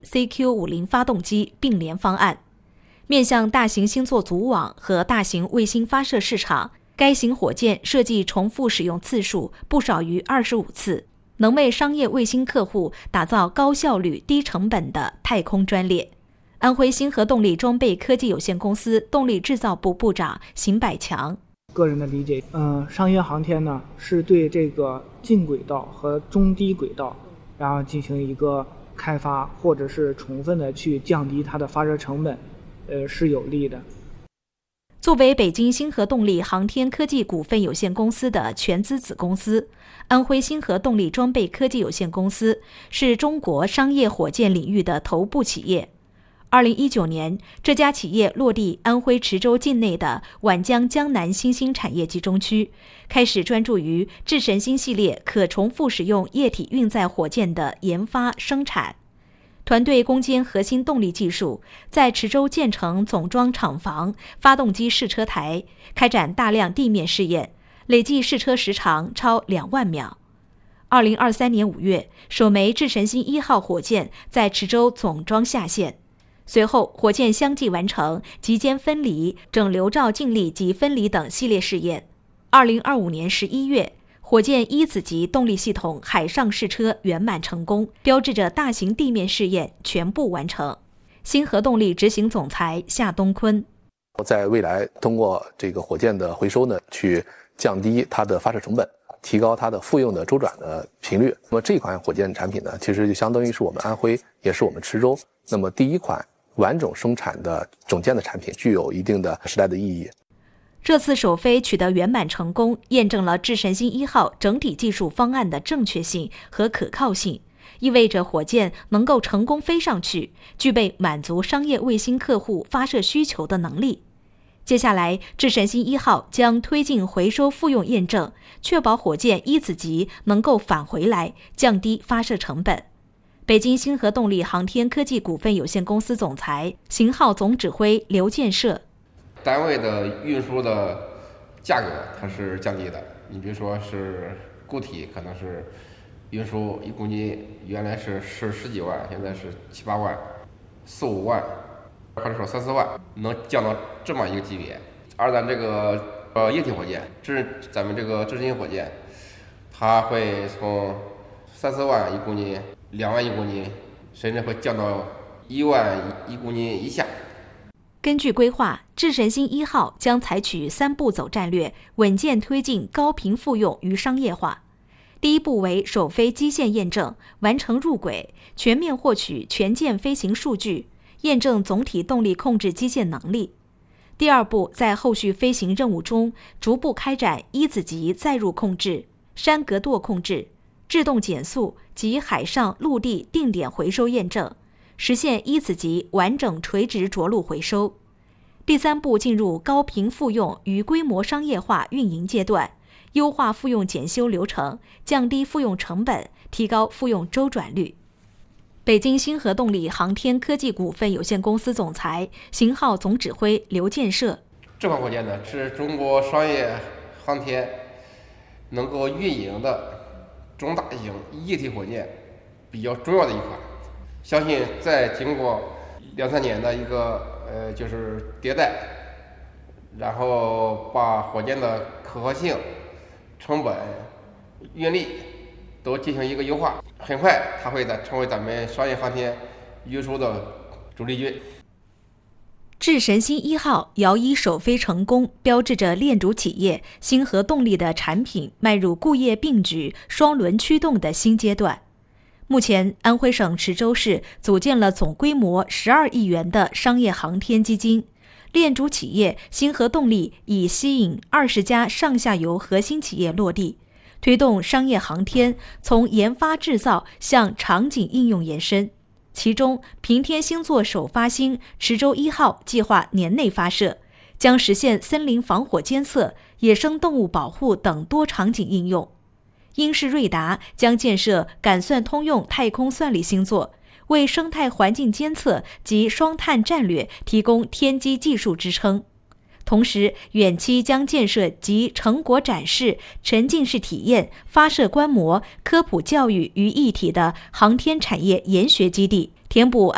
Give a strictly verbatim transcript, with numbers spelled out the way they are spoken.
C Q 五十 发动机并联方案。面向大型星座组网和大型卫星发射市场，该型火箭设计重复使用次数不少于二十五次，能为商业卫星客户打造高效率、低成本的太空专列。安徽星河动力装备科技有限公司动力制造部部长邢百强。 个人的理解，嗯、呃，商业航天呢是对这个近轨道和中低轨道，然后进行一个开发，或者是充分的去降低它的发射成本，呃，是有利的。 作为北京星河动力航天科技股份有限公司的全资子公司，安徽星河动力装备科技有限公司是中国商业火箭领域的头部企业。二零一九年，这家企业落地安徽池州境内的皖江江南新兴产业集中区，开始专注于智神星系列可重复使用液体运载火箭的研发生产。团队攻坚核心动力技术，在池州建成总装厂房、发动机试车台，开展大量地面试验，累计试车时长超两万秒。二零二三年五月，首枚智神星一号火箭在池州总装下线。随后，火箭相继完成极间分离、整流罩静力及分离等系列试验。二零二五年十一月，火箭一子级动力系统海上试车圆满成功，标志着大型地面试验全部完成。星河动力执行总裁夏东坤： 在未来，通过这个火箭的回收呢，去降低它的发射成本，提高它的复用的周转的频率。那么这款火箭产品呢，其实就相当于是我们安徽，也是我们池州，那么第一款完整生产的种建的产品，具有一定的时代的意义。 这次首飞取得圆满成功，验证了智神星一号整体技术方案的正确性和可靠性，意味着火箭能够成功飞上去，具备满足商业卫星客户发射需求的能力。接下来，智神星一号将推进回收复用验证，确保火箭一子级能够返回来，降低发射成本。北京星河动力航天科技股份有限公司总裁、型号总指挥刘建设： 单位的运输的价格它是降低的，你比如说是固体，可能是运输一公斤原来是十十几万，现在是七八万、四五万，或者说三四万，能降到这么一个级别。而咱这个呃液体火箭，智咱们这个智星火箭，它会从三四万一公斤、两万一公斤，甚至会降到一万一公斤以下。 根据规划，智神星一号将采取三步走战略，稳健推进高频复用与商业化。第一步为首飞基线验证，完成入轨，全面获取全舰飞行数据，验证总体动力控制基线能力。第二步，在后续飞行任务中，逐步开展一子级载入控制、山格舵控制、制动减速及海上、陆地定点回收验证，实现一子级完整垂直着陆回收。第三步进入高频复用与规模商业化运营阶段，优化复用检修流程，降低复用成本，提高复用周转率。北京星河动力航天科技股份有限公司总裁、型号总指挥刘建设： 这款火箭呢，是中国商业航天能够运营的中大型液体火箭比较重要的一款。相信在经过两三年的一个呃就是迭代，然后把火箭的可靠性、成本、运力都进行一个优化，很快它会在成为咱们商业航天运输的主力军。 智神星一号遥一首飞成功，标志着链主企业星河动力的产品迈入固业并举、双轮驱动的新阶段。目前，安徽省池州市组建了总规模十二亿元的商业航天基金，链主企业星河动力已吸引二十家上下游核心企业落地，推动商业航天从研发制造向场景应用延伸。其中，平天星座首发星池州一号计划年内发射，将实现森林防火监测、野生动物保护等多场景应用。英仕瑞达将建设感算通用太空算力星座，为生态环境监测及双碳战略提供天基技术支撑。同时，远期将建设集成果展示、沉浸式体验、发射观摩、科普教育于一体的航天产业研学基地，填补